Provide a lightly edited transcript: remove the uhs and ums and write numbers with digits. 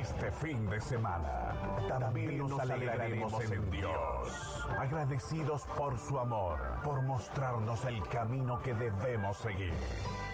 este fin de semana. También nos alegraremos en Dios, agradecidos por su amor, por mostrarnos el camino que debemos seguir.